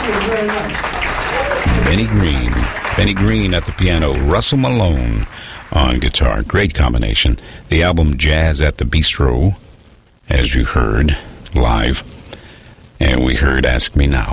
Benny Green at the piano, Russell Malone on guitar. Great combination. The album Jazz at the Bistro, as you heard live. And we heard Ask Me Now.